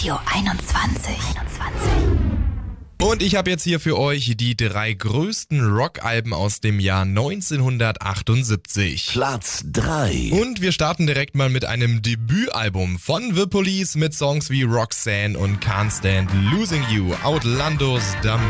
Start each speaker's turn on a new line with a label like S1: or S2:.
S1: Radio 21.
S2: Und ich habe jetzt hier für euch die 3 größten Rockalben aus dem Jahr 1978.
S3: Platz 3.
S2: Und wir starten direkt mal mit einem Debütalbum von The Police mit Songs wie Roxanne und Can't Stand Losing You, Outlandos Dumb